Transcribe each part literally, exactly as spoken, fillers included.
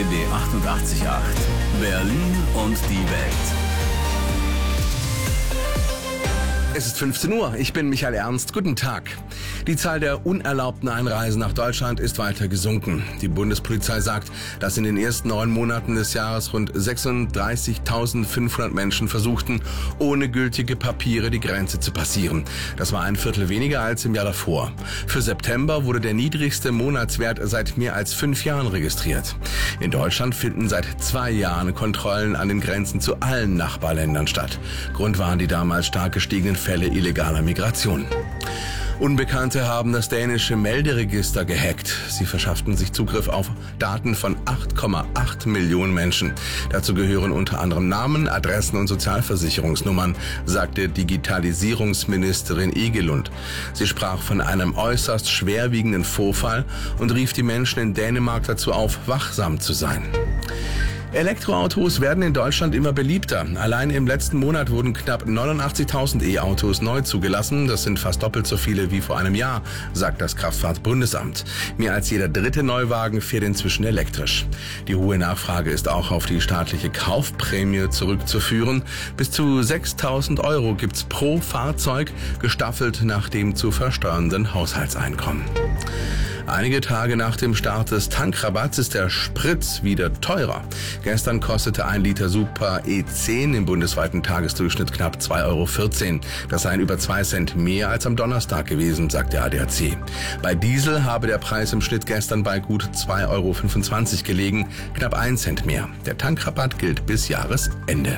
B B achtundachtzig Komma acht. Berlin und die Welt. Es ist fünfzehn Uhr, ich bin Michael Ernst, guten Tag. Die Zahl der unerlaubten Einreisen nach Deutschland ist weiter gesunken. Die Bundespolizei sagt, dass in den ersten neun Monaten des Jahres rund sechsunddreißigtausendfünfhundert Menschen versuchten, ohne gültige Papiere die Grenze zu passieren. Das war ein Viertel weniger als im Jahr davor. Für September wurde der niedrigste Monatswert seit mehr als fünf Jahren registriert. In Deutschland finden seit zwei Jahren Kontrollen an den Grenzen zu allen Nachbarländern statt. Grund waren die damals stark gestiegenen Fälle illegaler Migration. Unbekannte haben das dänische Melderegister gehackt. Sie verschafften sich Zugriff auf Daten von acht Komma acht Millionen Menschen. Dazu gehören unter anderem Namen, Adressen und Sozialversicherungsnummern, sagte Digitalisierungsministerin Egelund. Sie sprach von einem äußerst schwerwiegenden Vorfall und rief die Menschen in Dänemark dazu auf, wachsam zu sein. Elektroautos werden in Deutschland immer beliebter. Allein im letzten Monat wurden knapp neunundachtzigtausend E-Autos neu zugelassen. Das sind fast doppelt so viele wie vor einem Jahr, sagt das Kraftfahrtbundesamt. Mehr als jeder dritte Neuwagen fährt inzwischen elektrisch. Die hohe Nachfrage ist auch auf die staatliche Kaufprämie zurückzuführen. Bis zu sechstausend Euro gibt's pro Fahrzeug, gestaffelt nach dem zu versteuernden Haushaltseinkommen. Einige Tage nach dem Start des Tankrabatts ist der Sprit wieder teurer. Gestern kostete ein Liter Super E zehn im bundesweiten Tagesdurchschnitt knapp zwei Euro vierzehn. Das seien über zwei Cent mehr als am Donnerstag gewesen, sagt der A D A C. Bei Diesel habe der Preis im Schnitt gestern bei gut zwei Euro fünfundzwanzig gelegen, knapp ein Cent mehr. Der Tankrabatt gilt bis Jahresende.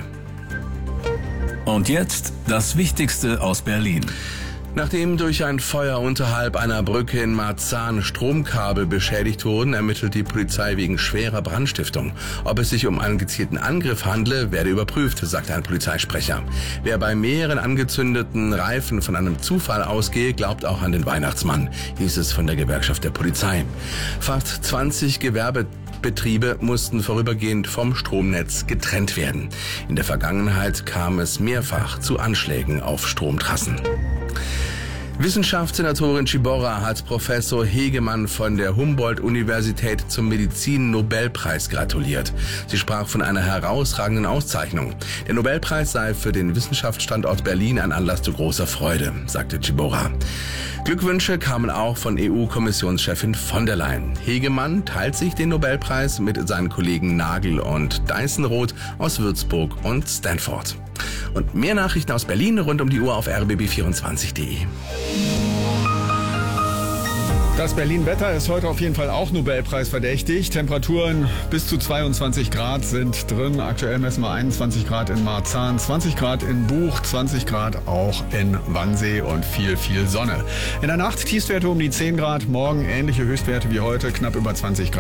Und jetzt das Wichtigste aus Berlin. Nachdem durch ein Feuer unterhalb einer Brücke in Marzahn Stromkabel beschädigt wurden, ermittelt die Polizei wegen schwerer Brandstiftung. Ob es sich um einen gezielten Angriff handle, werde überprüft, sagt ein Polizeisprecher. Wer bei mehreren angezündeten Reifen von einem Zufall ausgehe, glaubt auch an den Weihnachtsmann, hieß es von der Gewerkschaft der Polizei. Fast zwanzig Gewerbe Betriebe mussten vorübergehend vom Stromnetz getrennt werden. In der Vergangenheit kam es mehrfach zu Anschlägen auf Stromtrassen. Wissenschaftssenatorin Ciborra hat Professor Hegemann von der Humboldt-Universität zum Medizin-Nobelpreis gratuliert. Sie sprach von einer herausragenden Auszeichnung. Der Nobelpreis sei für den Wissenschaftsstandort Berlin ein Anlass zu großer Freude, sagte Ciborra. Glückwünsche kamen auch von E U-Kommissionschefin von der Leyen. Hegemann teilt sich den Nobelpreis mit seinen Kollegen Nagel und Deißenroth aus Würzburg und Stanford. Und mehr Nachrichten aus Berlin rund um die Uhr auf r b b vierundzwanzig punkt de. Das Berlin-Wetter ist heute auf jeden Fall auch Nobelpreis verdächtig. Temperaturen bis zu zweiundzwanzig Grad sind drin. Aktuell messen wir einundzwanzig Grad in Marzahn, zwanzig Grad in Buch, zwanzig Grad auch in Wannsee und viel, viel Sonne. In der Nacht Tiefstwerte um die zehn Grad, morgen ähnliche Höchstwerte wie heute, knapp über zwanzig Grad.